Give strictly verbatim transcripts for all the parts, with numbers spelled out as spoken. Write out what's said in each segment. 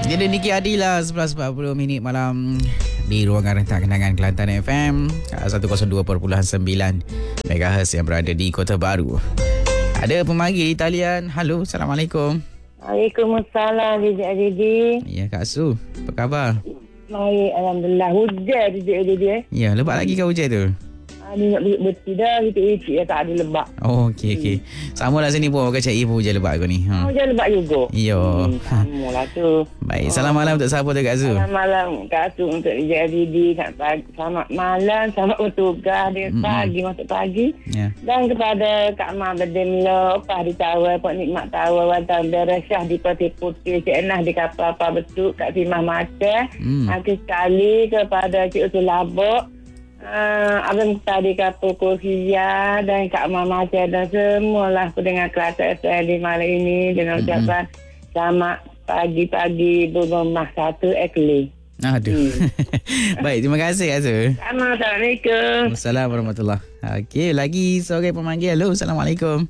Dia ada Niki Adila sebelas empat puluh minit malam di ruangan rentak kenangan Kelantan F M seratus dua perpuluhan sembilan megahertz yang berada di Kota Baru. Ada pemanggil di talian. Halo, Assalamualaikum. Waalaikumsalam, D J Adidi. Ya, Kak Su. Apa khabar? Baik, Alhamdulillah. Hujan D J Adidi. Ya, lebat lagi kau hujan tu? Ah, ni nak betul dah. Kita tak ada lebat. Oh, okey, okey. Sama lah sini pun. Orang cak pun hujan lebat kau ni. Ha. Hujan lebat juga. Ya. Hmm, sama lah tu. Baik, salam malam untuk siapa tu, Kak Su? Salam malam Kak Su untuk D J Adidi. Selamat malam. Selamat bertugas. Dia mm-hmm. pagi, masuk pagi. Ya. Dan kepada Kak Ma Bedemlo, Pak di Tawar, Pak Nikmat Tawar, Watan Beresyah di Peti Putih, Cik Enah di Kapal Apa Betul, Kak Timah Macah. Mm. Akhir sekali kepada Cik Usul Labok. Uh, Abang tadi Kapal Kofia dan Kak Mama Macah dan semualah pendengar Kelata S L di malam ini dengan mm-hmm. ucapan selamat pagi-pagi berumah satu Ekli. Aduh. Hmm. Baik, terima kasih Kak Su. Assalamualaikum. Assalamualaikum warahmatullahi. Okey, lagi seorang pemanggil. Halo, Assalamualaikum.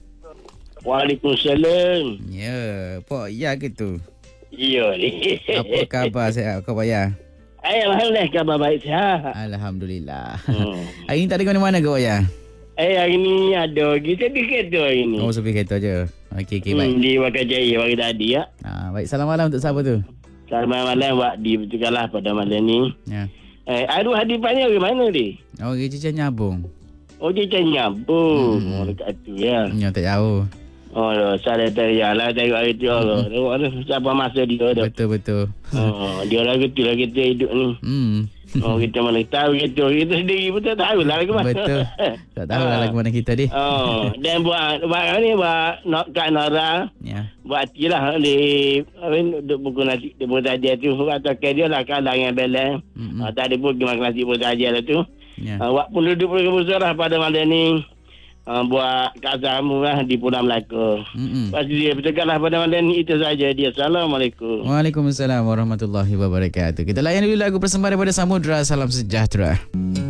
Waalaikumsalam. Ya, Pok Ya ke tu? Ya ni. Apa khabar sihat kau Pak Ya? Alhamdulillah, khabar baik sihat. Alhamdulillah. Hmm. Hari ni tak ada ke mana-mana ke Pak Ya? Eh, hari ni ada kita di kereta hari ni. Oh, sepi kereta je. Okey, okey, baik. Hmm, di Wakajaya pagi tadi ya. Ah, baik. Salam malam untuk siapa tu? Selamat malam Wak Di, betul lah pada malam ni. Ya. Eh, aduh hadipannya ke mana ni? Oh, Cica nyambung. Oh, Cica nyambung. Hmm. Oh, dekat tu ya. Ya, tak jauh. Oh, saya teriak lah tengok hari tu. Hmm. Tengok siapa masa dia tu. Betul-betul. Oh, dia lah betul lah kita hidup ni. Hmm. Oh, kita mana tahu gitu. Kita sendiri pun tak tahu lah lagu mana. Betul. Tak tahu lah lagu mana kita ni. Oh, dan buat buat ni buat nak Kak Nora. Ya. Buat tilah di apa duk buku nasi di buku saja tu atau ke dia lah kalang yang belen. Mm-hmm. Ah, tadi pun kemas nasi buku saja lah tu. Ya. Ah, buat penduduk penduduk lah pada malam ni. Uh, buat Kak Zamu lah di Pulau Melaka. Mm-hmm. Pasti dia bertekan lah pada malam ni. Itu saja dia. Assalamualaikum. Waalaikumsalam warahmatullahi wabarakatuh. Kita layan dulu lagu persembahan daripada Samudra. Salam sejahtera.